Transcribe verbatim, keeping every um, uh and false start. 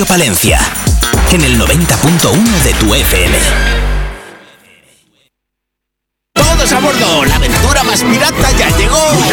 Radio Palencia, en el noventa punto uno de tu F M. ¡Todos a bordo! ¡La aventura más pirata ya llegó!